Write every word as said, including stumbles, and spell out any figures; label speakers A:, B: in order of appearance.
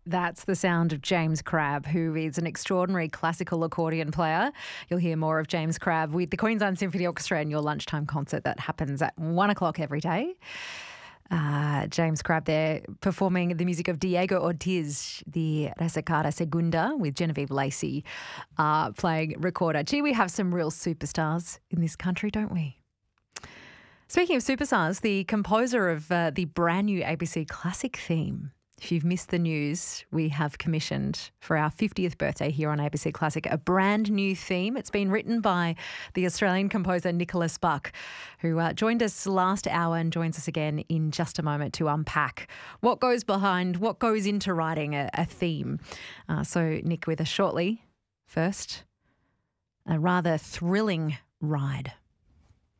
A: That's the sound of James Crabb, who is an extraordinary classical accordion player. You'll hear more of James Crabb with the Queensland Symphony Orchestra in your lunchtime concert that happens at one o'clock every day. Uh, James Crabb there performing the music of Diego Ortiz, the Resacada Segunda, with Genevieve Lacey uh, playing recorder. Gee, we have some real superstars in this country, don't we? Speaking of superstars, the composer of uh, the brand new A B C Classic theme, if you've missed the news, we have commissioned for our fiftieth birthday here on A B C Classic a brand new theme. It's been written by the Australian composer Nicholas Buck, who uh, joined us last hour and joins us again in just a moment to unpack what goes behind, what goes into writing a, a theme. Uh, so, Nick with us shortly. First, a rather thrilling ride.